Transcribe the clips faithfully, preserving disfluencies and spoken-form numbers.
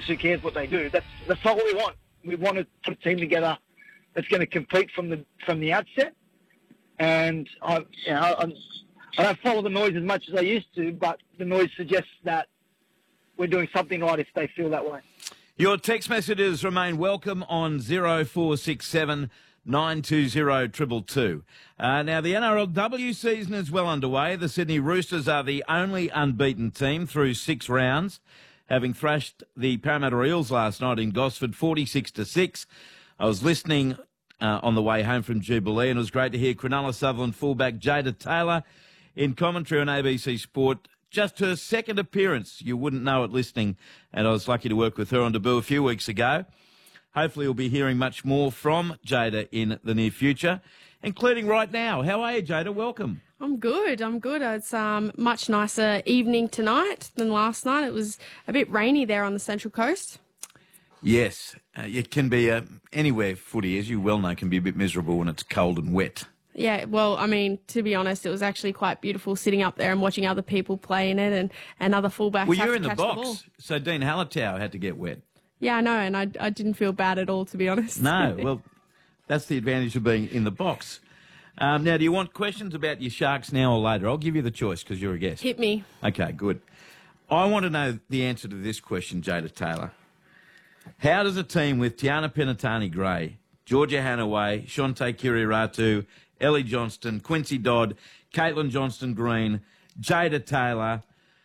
just who cares what they do. That's that's not what we want. We want to put a team together that's going to compete from the from the outset. And I, you know, I'm, I don't follow the noise as much as I used to, but the noise suggests that we're doing something right if they feel that way. Your text messages remain welcome on zero four six seven nine two zero two two two. Uh, now, the N R L W season is well underway. The Sydney Roosters are the only unbeaten team through six rounds, having thrashed the Parramatta Eels last night in Gosford forty-six to six. I was listening uh, on the way home from Jubilee, and it was great to hear Cronulla Sutherland fullback Jada Taylor in commentary on A B C Sport. Just her second appearance. You wouldn't know it listening, and I was lucky to work with her on debut a few weeks ago. Hopefully we'll be hearing much more from Jada in the near future, including right now. How are you, Jada? Welcome. I'm good. I'm good. It's um much nicer evening tonight than last night. It was a bit rainy there on the Central Coast. Yes, uh, it can be uh, anywhere footy, as you well know, can be a bit miserable when it's cold and wet. Yeah, well, I mean, to be honest, it was actually quite beautiful sitting up there and watching other people play in it and, and other fullbacks. Well, have you're to in the catch box, the ball. so Dean Hallertau had to get wet. Yeah, I know, and I, I didn't feel bad at all, to be honest. No, well, that's the advantage of being in the box. Um, now, do you want questions about your Sharks now or later? I'll give you the choice because you're a guest. Hit me. Okay, good. I want to know the answer to this question, Jada Taylor. How does a team with Tiana Penatani-Gray, Georgia Hanaway, Shante Kiriratu, Ellie Johnston, Quincy Dodd, Caitlin Johnston-Green, Jada Taylor,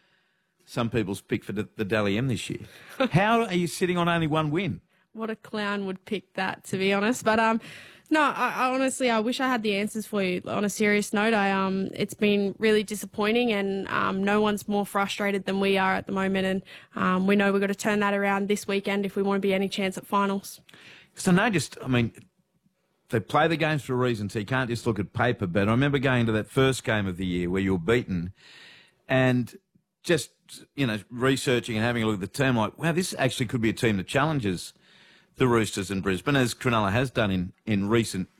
some people's pick for the, the Dally M this year. How are you sitting on only one win? What a clown would pick that, to be honest. But um, no, I, I honestly, I wish I had the answers for you. On a serious note, I um, it's been really disappointing, and um, no one's more frustrated than we are at the moment. And um, we know we've got to turn that around this weekend if we want to be any chance at finals. So no, just I mean, they play the games for a reason, so you can't just look at paper. But I remember going to that first game of the year where you were beaten, and just you know researching and having a look at the team, like, wow, this actually could be a team that challenges the Roosters in Brisbane, as Cronulla has done in, in recent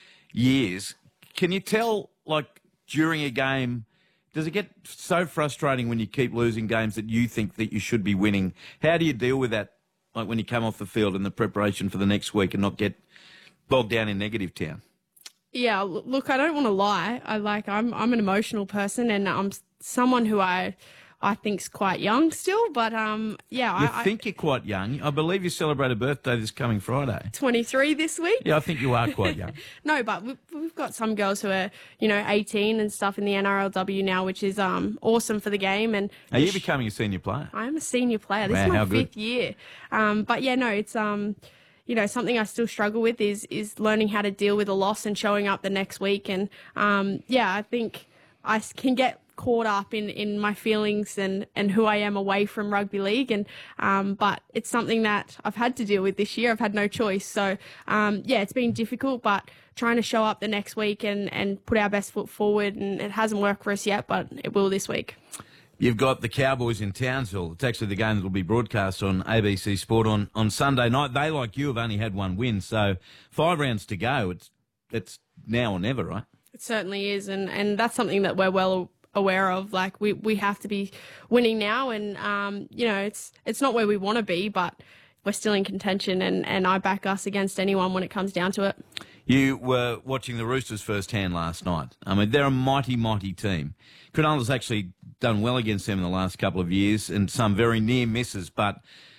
years. Can you tell, like, during a game, does it get so frustrating when you keep losing games that you think that you should be winning? How do you deal with that, like, when you come off the field in the preparation for the next week and not get bogged down in negative town? Yeah, look, I don't want to lie. I like I'm I'm an emotional person, and I'm someone who I I think's quite young still, but um, yeah. You I, think I, you're quite young. I believe you celebrate a birthday this coming Friday. twenty-three this week. Yeah, I think you are quite young. No, but we've, we've got some girls who are, you know, eighteen and stuff in the N R L W now, which is um awesome for the game. And are you becoming a senior player? I am a senior player. This Wow, is my how fifth good. year. Um, but yeah, no, it's um. You know, something I still struggle with is is learning how to deal with a loss and showing up the next week. And, um, yeah, I think I can get caught up in, in my feelings and, and who I am away from rugby league. And um, but it's something that I've had to deal with this year. I've had no choice. So, um, yeah, it's been difficult, but trying to show up the next week and, and put our best foot forward. And it hasn't worked for us yet, but it will this week. You've got the Cowboys in Townsville. It's actually the game that will be broadcast on A B C Sport on, on Sunday night. They, like you, have only had one win, so five rounds to go. It's it's now or never, right? It certainly is, and, and that's something that we're well aware of. Like, we, we have to be winning now, and, um, you know, it's it's not where we want to be, but we're still in contention, and, and I back us against anyone when it comes down to it. You were watching the Roosters firsthand last night. I mean, they're a mighty, mighty team. Cronulla's actually done well against them in the last couple of years and some very near misses, but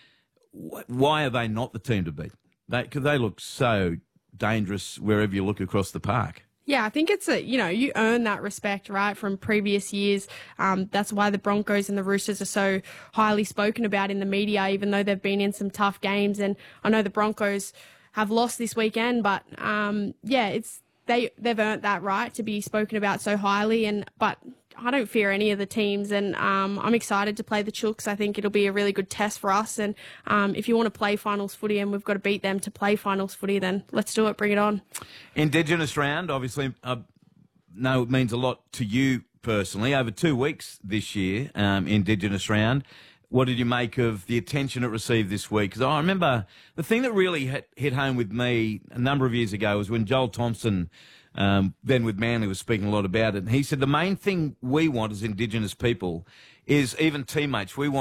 why are they not the team to beat? Because they, they look so dangerous wherever you look across the park. Yeah, I think it's a, you know, you earn that respect, right, from previous years. Um, that's why the Broncos and the Roosters are so highly spoken about in the media, even though they've been in some tough games. And I know the Broncos have lost this weekend, but um, yeah, it's they they've earned that right to be spoken about so highly. And but I don't fear any of the teams, and um, I'm excited to play the Chooks. I think it'll be a really good test for us. And um, if you want to play finals footy, and we've got to beat them to play finals footy, then let's do it. Bring it on. Indigenous round, obviously, uh, no, it means a lot to you personally. Over two weeks this year, um, Indigenous round. What did you make of the attention it received this week? Because I remember the thing that really hit, hit home with me a number of years ago was when Joel Thompson, um, then with Manly, was speaking a lot about it. And he said the main thing we want as Indigenous people is even teammates. We want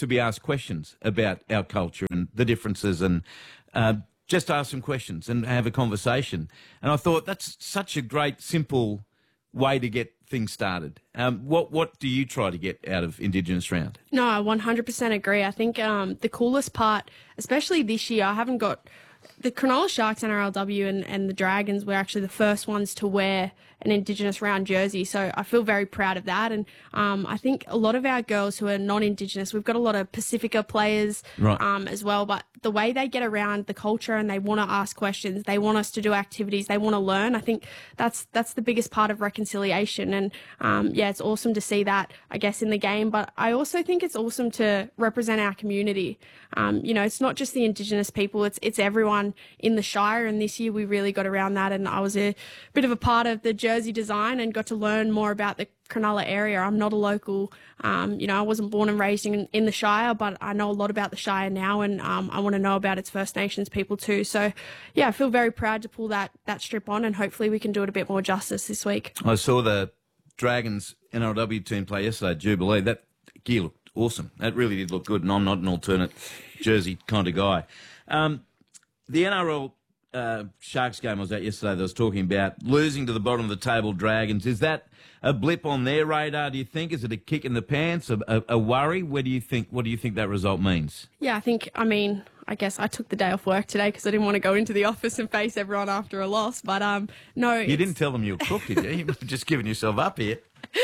to be asked questions about our culture and the differences and uh, just ask some questions and have a conversation. And I thought that's such a great, simple way to get things started. Um, what what do you try to get out of Indigenous Round? No, I one hundred percent agree. I think um, the coolest part, especially this year, I haven't got the Cronulla Sharks, N R L W, and, and the Dragons were actually the first ones to wear an Indigenous Round jersey. So I feel very proud of that. And um, I think a lot of our girls who are non-Indigenous, we've got a lot of Pacifica players Right. um, as well. But the way they get around the culture and they want to ask questions, they want us to do activities, they want to learn. I think that's that's the biggest part of reconciliation. And um, yeah, it's awesome to see that, I guess, in the game. But I also think it's awesome to represent our community. Um, you know, it's not just the Indigenous people, it's it's everyone in the Shire. And this year we really got around that. And I was a bit of a part of the jersey design and got to learn more about the Cronulla area. I'm not a local, um, you know, I wasn't born and raised in, in the Shire, but I know a lot about the Shire now, and um, I want to know about its First Nations people too. So, yeah, I feel very proud to pull that that strip on, and hopefully we can do it a bit more justice this week. I saw the Dragons N R L W team play yesterday at Jubilee. That gear looked awesome. That really did look good, and I'm not an alternate jersey kind of guy. Um, the N R L uh, Sharks game I was at yesterday that I was talking about, losing to the bottom of the table Dragons, is that a blip on their radar, do you think? Is it a kick in the pants, a, a, a worry? Where do you think, what do you think that result means? Yeah, I think, I mean, I guess I took the day off work today because I didn't want to go into the office and face everyone after a loss. But um, no. You didn't tell them you were cooked, did you? You've just given yourself up here.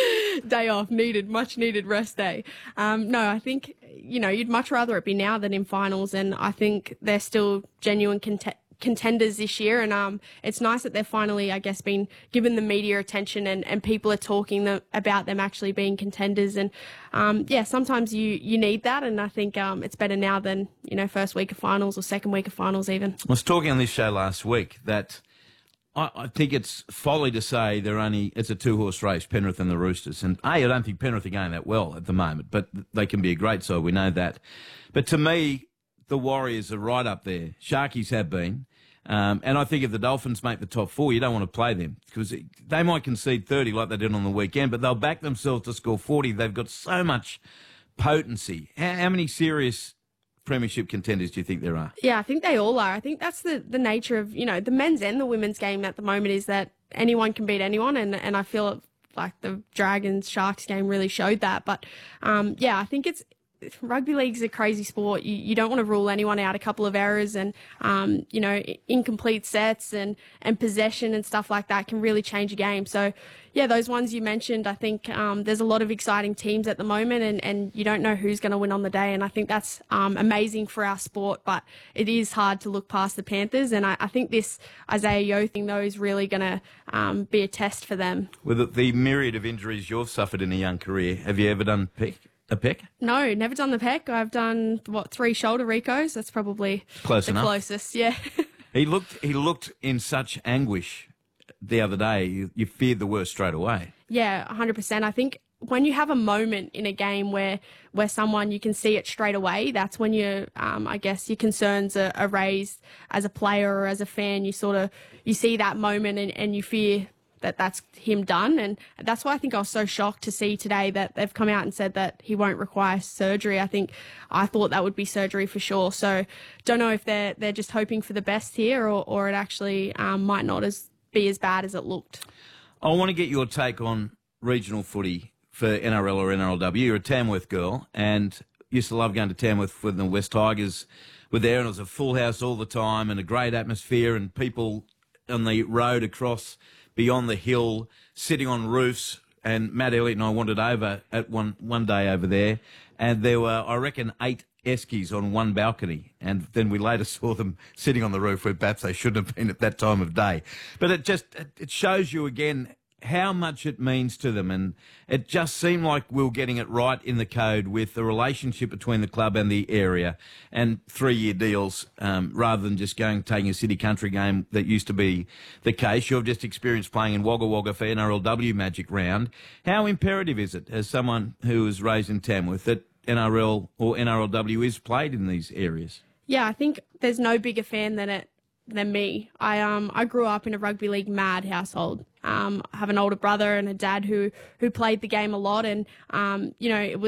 Day off, needed, much needed rest day. Um, no, I think, you know, you'd much rather it be now than in finals. And I think they're still genuine cont- contenders this year. And um, it's nice that they've finally, I guess, been given the media attention and, and people are talking the, about them actually being contenders. And um, yeah, sometimes you, you need that. And I think um, it's better now than, you know, first week of finals or second week of finals even. I was talking on this show last week that I, I think it's folly to say they're only, it's a two-horse race, Penrith and the Roosters. And A, I don't think Penrith are going that well at the moment, but they can be a great side, we know that. But to me, the Warriors are right up there. Sharkies have been. Um, and I think if the Dolphins make the top four, you don't want to play them because they might concede thirty like they did on the weekend, but they'll back themselves to score forty. They've got so much potency. How, how many serious premiership contenders do you think there are? Yeah, I think they all are. I think that's the, the nature of, you know, the men's and the women's game at the moment is that anyone can beat anyone. And, and I feel like the Dragons Sharks game really showed that. But um, yeah, I think it's, rugby league's a crazy sport. You, you don't want to rule anyone out. A couple of errors and, um, you know, incomplete sets and, and possession and stuff like that can really change a game. So, yeah, those ones you mentioned, I think um, there's a lot of exciting teams at the moment and, and you don't know who's going to win on the day. And I think that's um, amazing for our sport, but it is hard to look past the Panthers. And I, I think this Isaiah Yeo thing, though, is really going to um, be a test for them. With the myriad of injuries you've suffered in a young career, have you ever done pick? A peck? No, never done the peck. I've done, what, three shoulder recos? That's probably Close the enough. closest, yeah. He looked he looked in such anguish the other day. You, you feared the worst straight away. Yeah, one hundred percent. I think when you have a moment in a game where where someone, you can see it straight away, that's when you, um, I guess, your concerns are, are raised as a player or as a fan. You sort of, you see that moment and, and you fear that that's him done. And that's why I think I was so shocked to see today that they've come out and said that he won't require surgery. I think I thought that would be surgery for sure. So don't know if they're they're just hoping for the best here or, or it actually um, might not as be as bad as it looked. I want to get your take on regional footy for N R L or N R L W. You're a Tamworth girl and used to love going to Tamworth when the West Tigers were there, and it was a full house all the time and a great atmosphere and people on the road across beyond the hill, sitting on roofs. And Matt Elliott and I wandered over at one one day over there, and there were, I reckon, eight Eskies on one balcony. And then we later saw them sitting on the roof where perhaps they shouldn't have been at that time of day. But it just, it shows you again how much it means to them. And it just seemed like we were getting it right in the code with the relationship between the club and the area and three-year deals um, rather than just going taking a city country game that used to be the case. You've just experienced playing in Wagga Wagga for N R L W Magic Round. How imperative is it, as someone who was raised in Tamworth, that N R L or N R L W is played in these areas? Yeah, I think there's no bigger fan than it than me. I um I grew up in a rugby league mad household. Um, I have an older brother and a dad who who played the game a lot, and um you know it was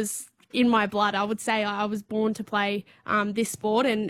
in my blood. I would say I was born to play um, this sport, and